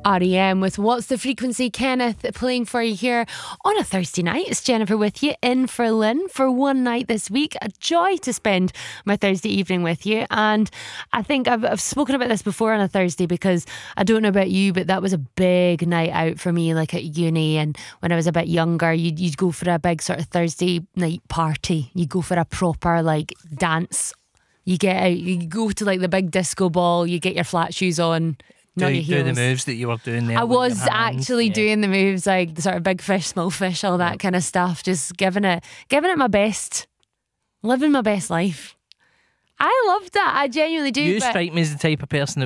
REM with What's the Frequency. Kenneth playing for you here on a Thursday night. It's Jennifer with you in for Lynn for one night this week. A joy to spend my Thursday evening with you. And I think I've spoken about this before on a Thursday, because I don't know about you, but that was a big night out for me, like at uni. And when I was a bit younger, you'd go for a big sort of Thursday night party. You go for a proper like dance. You get out, you go to like the big disco ball, you get your flat shoes on. Do the moves that you were doing there. I was actually doing the moves, like the sort of big fish, small fish, all that kind of stuff. Just giving it my best, living my best life. I loved that. I genuinely do. You strike me as the type of person that